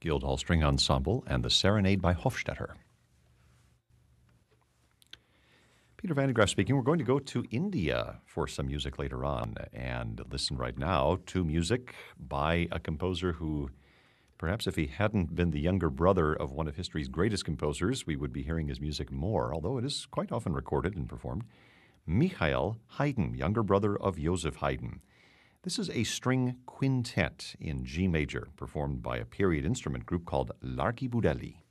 Guildhall String Ensemble and the Serenade by Hofstetter. Peter Van de Graaff speaking. We're going to go to India for some music later on and listen right now to music by a composer who, perhaps if he hadn't been the younger brother of one of history's greatest composers, we would be hearing his music more, although it is quite often recorded and performed. Michael Haydn, younger brother of Joseph Haydn. This is a string quintet in G major, performed by a period instrument group called L'Archibudelli.